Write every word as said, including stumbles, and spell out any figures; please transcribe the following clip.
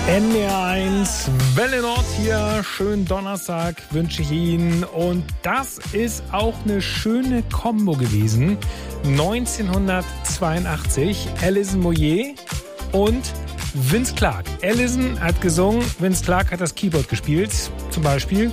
N D R eins, Welle Nord hier, schönen Donnerstag wünsche ich Ihnen. Und das ist auch eine schöne Kombo gewesen. neunzehnhundertzweiundachtzig, Alison Moyet und Vince Clarke. Alison hat gesungen, Vince Clarke hat das Keyboard gespielt, zum Beispiel.